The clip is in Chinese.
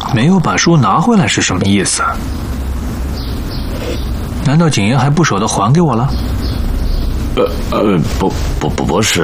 没有把书拿回来是什么意思？难道景言还不舍得还给我了？ 不是，